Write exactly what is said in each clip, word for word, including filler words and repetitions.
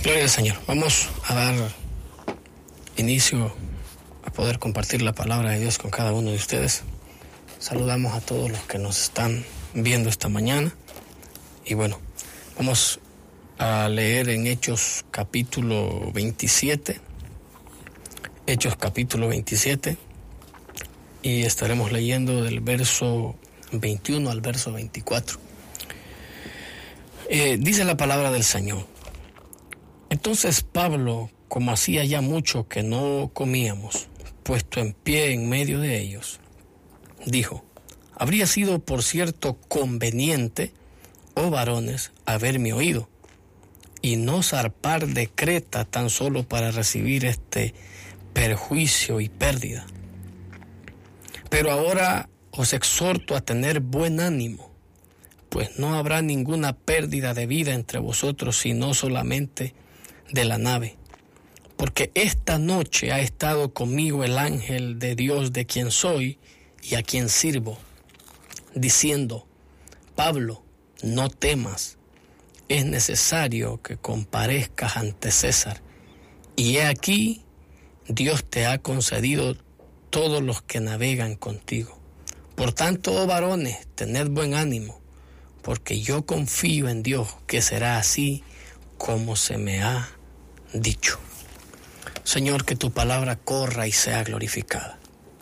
Gloria al Señor. Vamos a dar inicio a poder compartir la palabra de Dios con cada uno de ustedes. Saludamos a todos los que nos están viendo esta mañana. Y bueno, vamos a leer en Hechos capítulo veintisiete. Hechos capítulo veintisiete. Y estaremos leyendo del verso veintiuno al verso veinticuatro. Eh, dice la palabra del Señor. Entonces Pablo, como hacía ya mucho que no comíamos, puesto en pie en medio de ellos, dijo: habría sido por cierto conveniente, oh varones, haberme oído, y no zarpar de Creta tan solo para recibir este perjuicio y pérdida. Pero ahora os exhorto a tener buen ánimo, pues no habrá ninguna pérdida de vida entre vosotros, sino solamente de la nave. Porque esta noche ha estado conmigo el ángel de Dios, de quien soy y a quien sirvo, diciendo: Pablo, no temas, es necesario que comparezcas ante César. Y he aquí, Dios te ha concedido todos los que navegan contigo. Por tanto, oh varones, tened buen ánimo, porque yo confío en Dios que será así como se me ha dicho. Señor, que tu palabra corra y sea glorificada.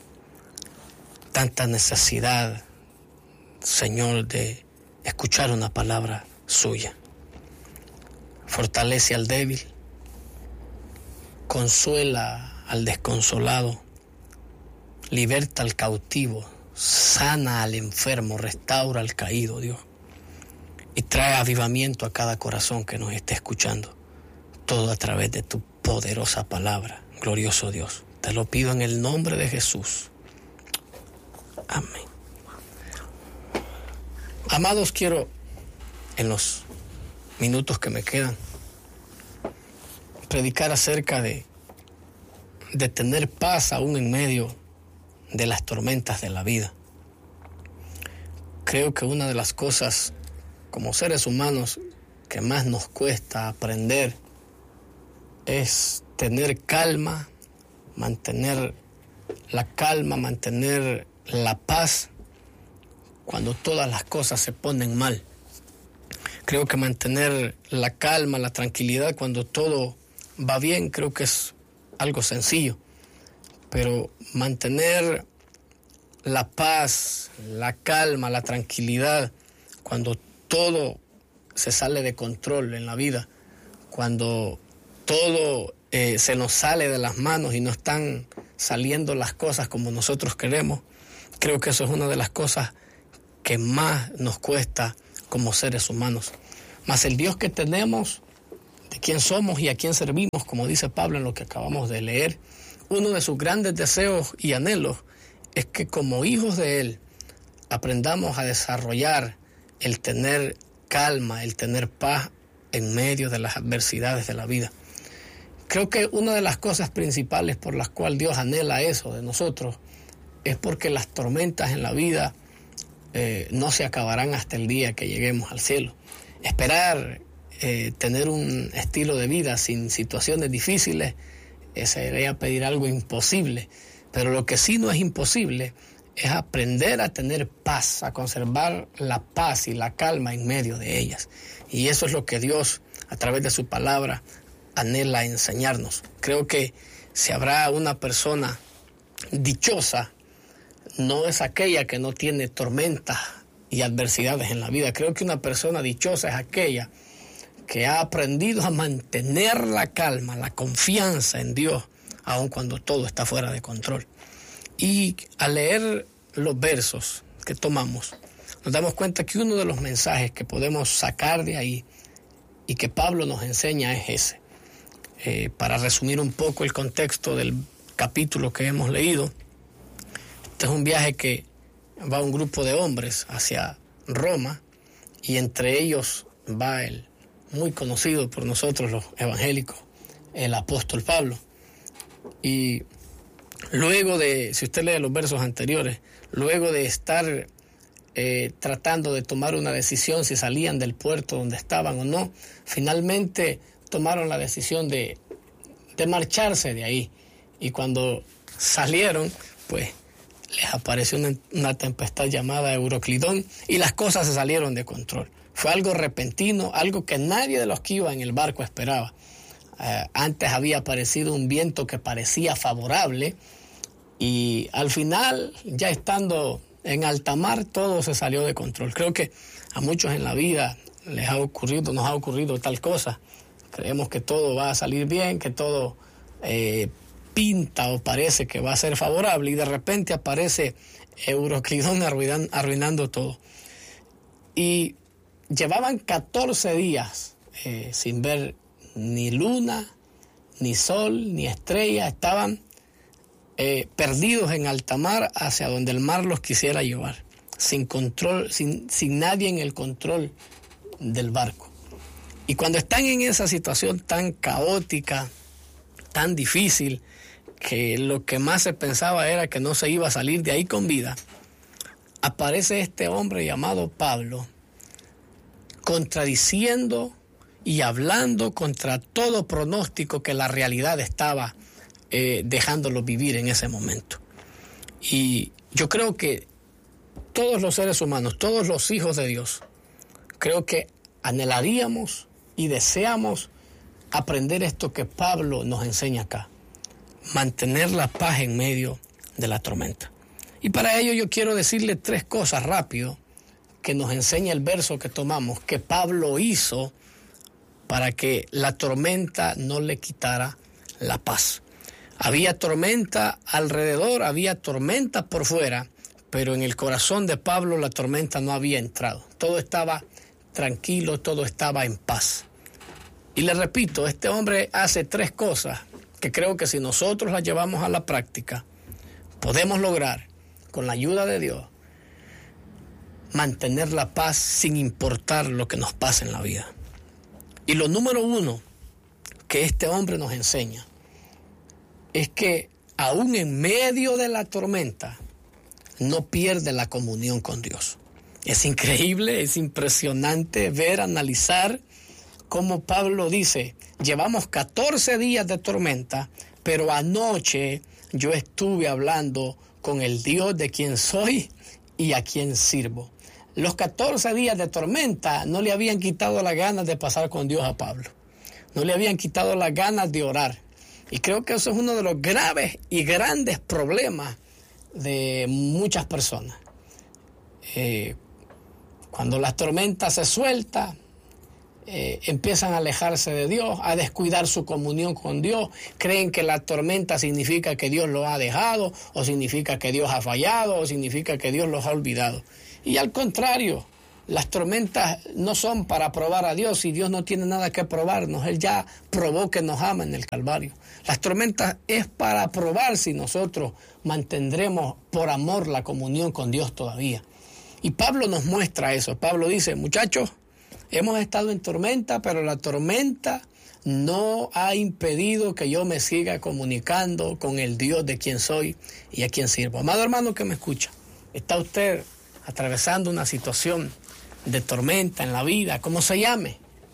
Tanta necesidad, Señor, de escuchar una palabra suya. Fortalece al débil, consuela al desconsolado, liberta al cautivo, sana al enfermo, restaura al caído, Dios, y trae avivamiento a cada corazón que nos esté escuchando. Todo a través de tu poderosa palabra, glorioso Dios. Te lo pido en el nombre de Jesús. Amén. Amados, quiero, en los minutos que me quedan, predicar acerca de, de tener paz aún en medio de las tormentas de la vida. Creo que una de las cosas como seres humanos que más nos cuesta aprender es tener calma, mantener la calma, mantener la paz cuando todas las cosas se ponen mal. Creo que mantener la calma, la tranquilidad cuando todo va bien, creo que es algo sencillo. Pero mantener la paz, la calma, la tranquilidad cuando todo se sale de control en la vida, cuando todo eh, se nos sale de las manos y no están saliendo las cosas como nosotros queremos, creo que eso es una de las cosas que más nos cuesta como seres humanos. Mas el Dios que tenemos, de quién somos y a quién servimos, como dice Pablo en lo que acabamos de leer, uno de sus grandes deseos y anhelos es que como hijos de Él aprendamos a desarrollar el tener calma, el tener paz en medio de las adversidades de la vida. Creo que una de las cosas principales por las cuales Dios anhela eso de nosotros es porque las tormentas en la vida eh, no se acabarán hasta el día que lleguemos al cielo. Esperar eh, tener un estilo de vida sin situaciones difíciles eh, sería pedir algo imposible, pero lo que sí no es imposible es aprender a tener paz, a conservar la paz y la calma en medio de ellas. Y eso es lo que Dios, a través de su palabra, anhela enseñarnos. Creo que si habrá una persona dichosa, no es aquella que no tiene tormentas y adversidades en la vida. Creo que una persona dichosa es aquella que ha aprendido a mantener la calma, la confianza en Dios, aun cuando todo está fuera de control. Y al leer los versos que tomamos, nos damos cuenta que uno de los mensajes que podemos sacar de ahí y que Pablo nos enseña es ese. Eh, para resumir un poco el contexto del capítulo que hemos leído, este es un viaje que va un grupo de hombres hacia Roma, y entre ellos va el muy conocido por nosotros los evangélicos, el apóstol Pablo. Y luego de, si usted lee los versos anteriores, luego de estar eh, tratando de tomar una decisión si salían del puerto donde estaban o no, finalmente tomaron la decisión de, de marcharse de ahí. Y cuando salieron, pues les apareció una, una tempestad llamada Euroclidón y las cosas se salieron de control. Fue algo repentino, algo que nadie de los que iban en el barco esperaba. Eh, antes había aparecido un viento que parecía favorable y al final, ya estando en alta mar, todo se salió de control. Creo que a muchos en la vida les ha ocurrido, nos ha ocurrido tal cosa. Creemos que todo va a salir bien, que todo eh, pinta o parece que va a ser favorable y de repente aparece Euroclidón arruinan, arruinando todo. Y llevaban catorce días eh, sin ver ni luna, ni sol, ni estrella. Estaban eh, perdidos en alta mar hacia donde el mar los quisiera llevar, sin control, sin, sin nadie en el control del barco. Y cuando están en esa situación tan caótica, tan difícil, que lo que más se pensaba era que no se iba a salir de ahí con vida, aparece este hombre llamado Pablo, contradiciendo y hablando contra todo pronóstico que la realidad estaba eh, dejándolo vivir en ese momento. Y yo creo que todos los seres humanos, todos los hijos de Dios, creo que anhelaríamos y deseamos aprender esto que Pablo nos enseña acá: mantener la paz en medio de la tormenta. Y para ello yo quiero decirle tres cosas rápido que nos enseña el verso que tomamos, que Pablo hizo para que la tormenta no le quitara la paz. Había tormenta alrededor, había tormenta por fuera, pero en el corazón de Pablo la tormenta no había entrado. Todo estaba tranquilo, todo estaba en paz. Y le repito, este hombre hace tres cosas que creo que si nosotros las llevamos a la práctica, podemos lograr, con la ayuda de Dios, mantener la paz sin importar lo que nos pase en la vida. Y lo número uno que este hombre nos enseña es que aún en medio de la tormenta no pierde la comunión con Dios. Es increíble, es impresionante ver, analizar cómo Pablo dice: llevamos catorce días de tormenta, pero anoche yo estuve hablando con el Dios de quien soy y a quien sirvo. Los catorce días de tormenta no le habían quitado las ganas de pasar con Dios a Pablo. No le habían quitado las ganas de orar. Y creo que eso es uno de los graves y grandes problemas de muchas personas. Eh, cuando las tormentas se sueltan, eh, empiezan a alejarse de Dios, a descuidar su comunión con Dios. Creen que la tormenta significa que Dios los ha dejado, o significa que Dios ha fallado, o significa que Dios los ha olvidado. Y al contrario, las tormentas no son para probar a Dios, y Dios no tiene nada que probarnos. Él ya probó que nos ama en el Calvario. Las tormentas es para probar si nosotros mantendremos por amor la comunión con Dios todavía. Y Pablo nos muestra eso. Pablo dice: muchachos, hemos estado en tormenta, pero la tormenta no ha impedido que yo me siga comunicando con el Dios de quien soy y a quien sirvo. Amado hermano que me escucha, ¿está usted atravesando una situación de tormenta en la vida, como se llame,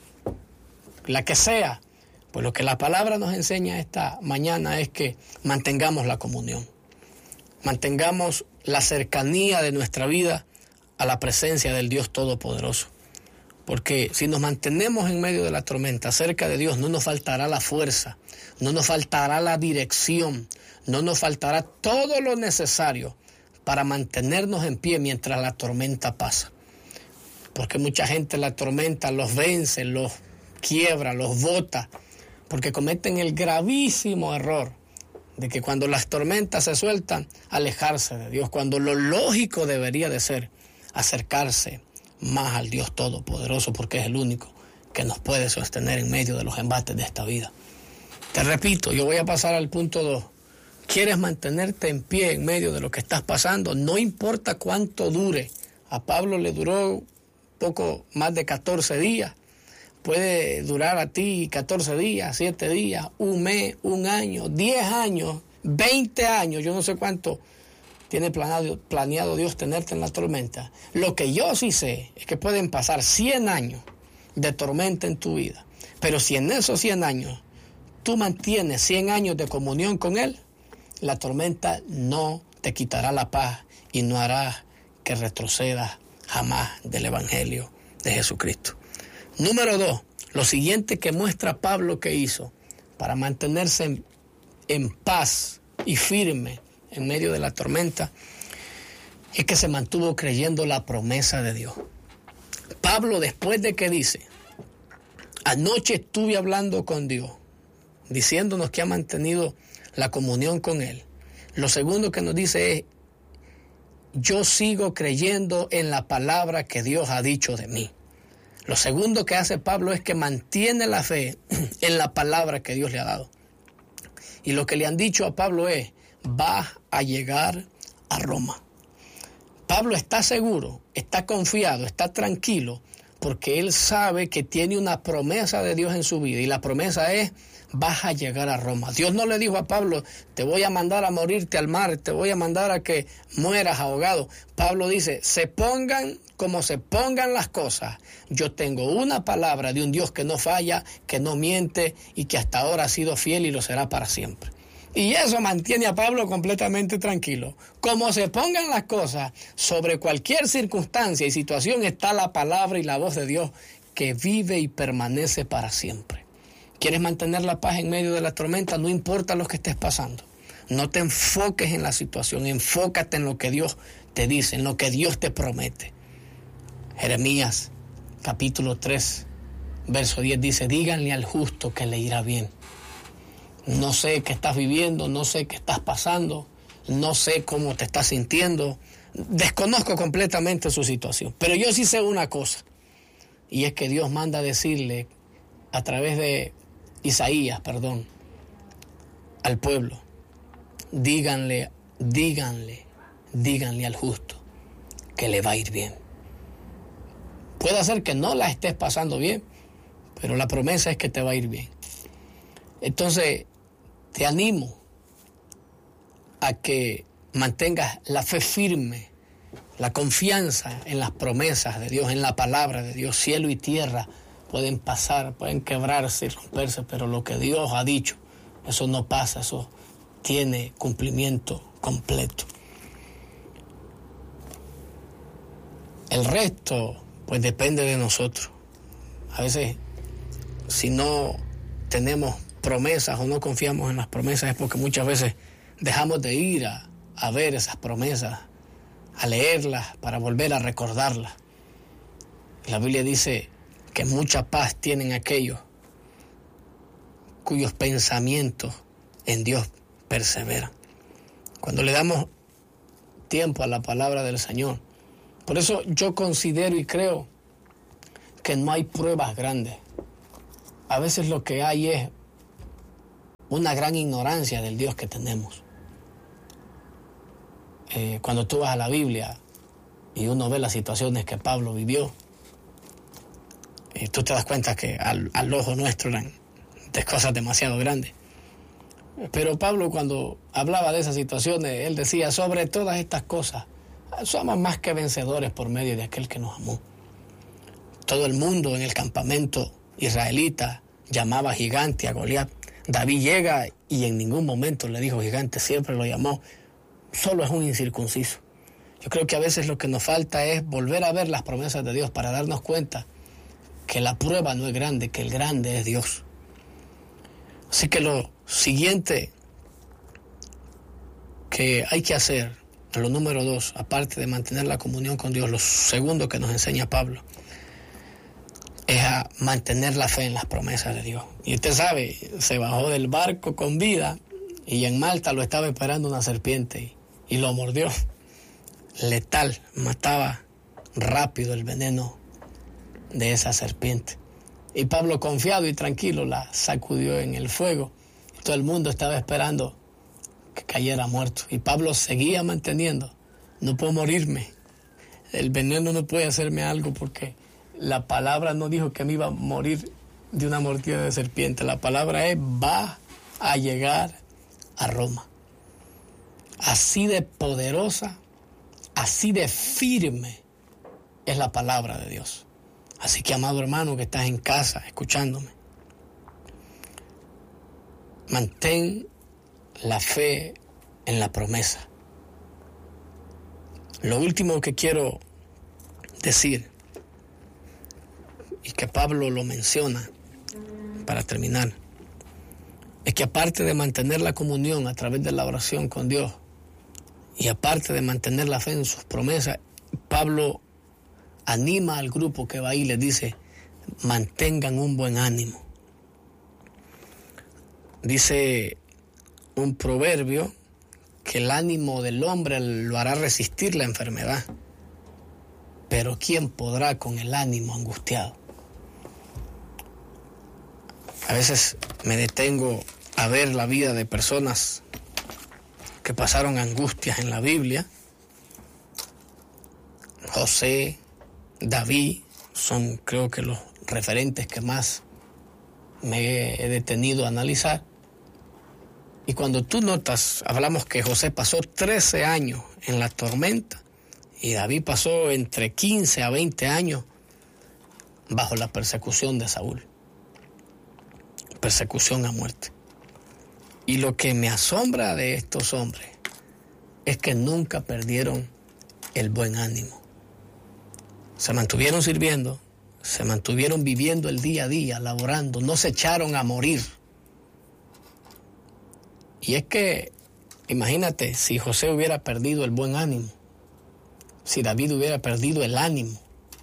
la que sea? Pues lo que la palabra nos enseña esta mañana es que mantengamos la comunión, mantengamos la cercanía de nuestra vida a la presencia del Dios Todopoderoso. Porque si nos mantenemos en medio de la tormenta, cerca de Dios, no nos faltará la fuerza, no nos faltará la dirección, no nos faltará todo lo necesario para mantenernos en pie mientras la tormenta pasa. Porque mucha gente la tormenta los vence, los quiebra, los bota, porque cometen el gravísimo error de que cuando las tormentas se sueltan, alejarse de Dios, cuando lo lógico debería de ser acercarse más al Dios Todopoderoso, porque es el único que nos puede sostener en medio de los embates de esta vida. Te repito, yo voy a pasar al punto dos. ¿Quieres mantenerte en pie en medio de lo que estás pasando? No importa cuánto dure. A Pablo le duró poco más de catorce días. Puede durar a ti catorce días, siete días, un mes, un año, diez años, veinte años. Yo no sé cuánto tiene planeado, planeado Dios tenerte en la tormenta. Lo que yo sí sé es que pueden pasar cien años de tormenta en tu vida. Pero si en esos cien años tú mantienes cien años de comunión con Él, la tormenta no te quitará la paz y no hará que retrocedas jamás del Evangelio de Jesucristo. Número dos, lo siguiente que muestra Pablo que hizo para mantenerse en, en paz y firme en medio de la tormenta es que se mantuvo creyendo la promesa de Dios. Pablo, después de que dice, anoche estuve hablando con Dios, diciéndonos que ha mantenido la comunión con Él, lo segundo que nos dice es, yo sigo creyendo en la palabra que Dios ha dicho de mí. Lo segundo que hace Pablo es que mantiene la fe en la palabra que Dios le ha dado. Y lo que le han dicho a Pablo es, vas a llegar a Roma. Pablo está seguro, está confiado, está tranquilo, porque él sabe que tiene una promesa de Dios en su vida, y la promesa es, vas a llegar a Roma. Dios no le dijo a Pablo, te voy a mandar a morirte al mar, te voy a mandar a que mueras ahogado. Pablo dice, se pongan como se pongan las cosas, yo tengo una palabra de un Dios que no falla, que no miente y que hasta ahora ha sido fiel y lo será para siempre. Y eso mantiene a Pablo completamente tranquilo. Como se pongan las cosas, sobre cualquier circunstancia y situación está la palabra y la voz de Dios que vive y permanece para siempre. ¿Quieres mantener la paz en medio de la tormenta? No importa lo que estés pasando. No te enfoques en la situación, enfócate en lo que Dios te dice, en lo que Dios te promete. Jeremías capítulo tres, verso diez dice, díganle al justo que le irá bien. No sé qué estás viviendo, no sé qué estás pasando, no sé cómo te estás sintiendo, desconozco completamente su situación, pero yo sí sé una cosa, y es que Dios manda a decirle a través de Isaías, perdón, al pueblo, díganle, díganle, díganle al justo que le va a ir bien. Puede ser que no la estés pasando bien, pero la promesa es que te va a ir bien. Entonces, te animo a que mantengas la fe firme, la confianza en las promesas de Dios, en la palabra de Dios. Cielo y tierra pueden pasar, pueden quebrarse y romperse, pero lo que Dios ha dicho, eso no pasa, eso tiene cumplimiento completo. El resto, pues depende de nosotros. A veces, si no tenemos promesas o no confiamos en las promesas, es porque muchas veces dejamos de ir a, a ver esas promesas, a leerlas para volver a recordarlas. La Biblia dice que mucha paz tienen aquellos cuyos pensamientos en Dios perseveran. Cuando le damos tiempo a la palabra del Señor. Por eso yo considero y creo que no hay pruebas grandes. A veces lo que hay es una gran ignorancia del Dios que tenemos. Eh, cuando tú vas a la Biblia y uno ve las situaciones que Pablo vivió, eh, tú te das cuenta que al, al ojo nuestro eran de cosas demasiado grandes. Pero Pablo, cuando hablaba de esas situaciones, él decía, sobre todas estas cosas, somos más que vencedores por medio de aquel que nos amó. Todo el mundo en el campamento israelita llamaba gigante a Goliat. David llega y en ningún momento le dijo gigante, siempre lo llamó, solo es un incircunciso. Yo creo que a veces lo que nos falta es volver a ver las promesas de Dios para darnos cuenta que la prueba no es grande, que el grande es Dios. Así que lo siguiente que hay que hacer, lo número dos, aparte de mantener la comunión con Dios, lo segundo que nos enseña Pablo, es a mantener la fe en las promesas de Dios. Y usted sabe, se bajó del barco con vida y en Malta lo estaba esperando una serpiente y, y lo mordió. Letal, mataba rápido el veneno de esa serpiente. Y Pablo, confiado y tranquilo, la sacudió en el fuego. Y todo el mundo estaba esperando que cayera muerto. Y Pablo seguía manteniendo, no puedo morirme. El veneno no puede hacerme algo porque la palabra no dijo que me iba a morir de una mordida de serpiente. La palabra es, va a llegar a Roma. Así de poderosa, así de firme es la palabra de Dios. Así que, amado hermano que estás en casa escuchándome, mantén la fe en la promesa. Lo último que quiero decir, y que Pablo lo menciona para terminar, es que aparte de mantener la comunión a través de la oración con Dios, y aparte de mantener la fe en sus promesas, Pablo anima al grupo que va ahí y les dice, mantengan un buen ánimo. Dice un proverbio que el ánimo del hombre lo hará resistir la enfermedad, pero ¿quién podrá con el ánimo angustiado? A veces me detengo a ver la vida de personas que pasaron angustias en la Biblia. José, David, son creo que los referentes que más me he detenido a analizar. Y cuando tú notas, hablamos que José pasó trece años en la tormenta y David pasó entre quince a veinte años bajo la persecución de Saúl. Persecución a muerte. Y lo que me asombra de estos hombres es que nunca perdieron el buen ánimo. Se mantuvieron sirviendo, se mantuvieron viviendo el día a día, laborando, no se echaron a morir. Y es que, imagínate, si José hubiera perdido el buen ánimo, si David hubiera perdido el ánimo,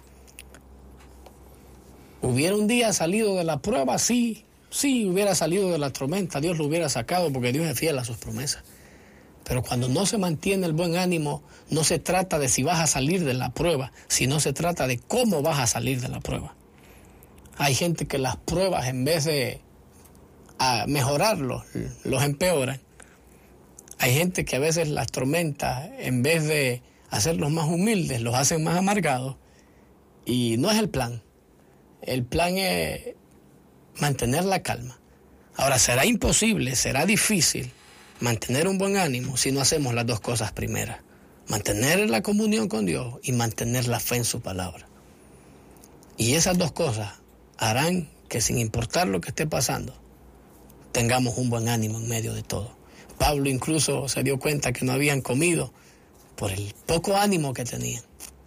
¿hubiera un día salido de la prueba? Sí, sí, hubiera salido de la tormenta, Dios lo hubiera sacado porque Dios es fiel a sus promesas. Pero cuando no se mantiene el buen ánimo, no se trata de si vas a salir de la prueba, sino se trata de cómo vas a salir de la prueba. Hay gente que las pruebas, en vez de a mejorarlos, los empeoran. Hay gente que a veces las tormentas, en vez de hacerlos más humildes, los hacen más amargados. Y no es el plan. El plan es mantener la calma. Ahora, será imposible, será difícil mantener un buen ánimo si no hacemos las dos cosas primeras. Mantener la comunión con Dios y mantener la fe en su palabra. Y esas dos cosas harán que, sin importar lo que esté pasando, tengamos un buen ánimo en medio de todo. Pablo incluso se dio cuenta que no habían comido por el poco ánimo que tenían.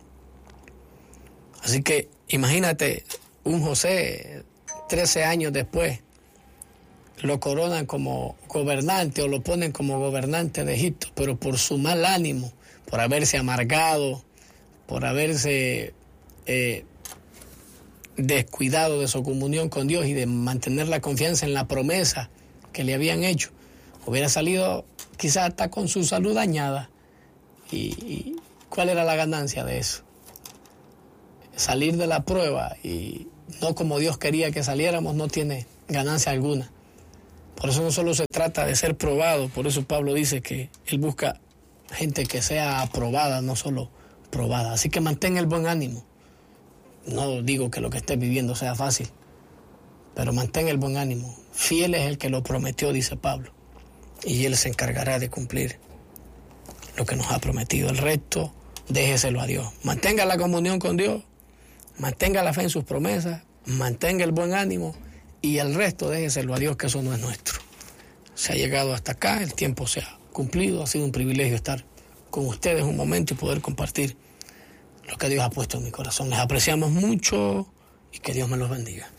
Así que imagínate, un José, trece años después, lo coronan como gobernante o lo ponen como gobernante de Egipto, pero por su mal ánimo, por haberse amargado, por haberse eh, descuidado de su comunión con Dios y de mantener la confianza en la promesa que le habían hecho, hubiera salido quizás hasta con su salud dañada. ¿Y, y cuál era la ganancia de eso? Salir de la prueba y no como Dios quería que saliéramos no tiene ganancia alguna. Por eso no solo se trata de ser probado, por eso Pablo dice que él busca gente que sea aprobada, no solo probada. Así que mantén el buen ánimo. No digo que lo que estés viviendo sea fácil, pero mantén el buen ánimo. Fiel es el que lo prometió, dice Pablo, y él se encargará de cumplir lo que nos ha prometido. El resto, déjeselo a Dios. Mantenga la comunión con Dios, mantenga la fe en sus promesas, mantenga el buen ánimo, y el resto déjeselo a Dios, que eso no es nuestro. Se ha llegado hasta acá, el tiempo se ha cumplido, ha sido un privilegio estar con ustedes un momento y poder compartir lo que Dios ha puesto en mi corazón. Les apreciamos mucho y que Dios me los bendiga.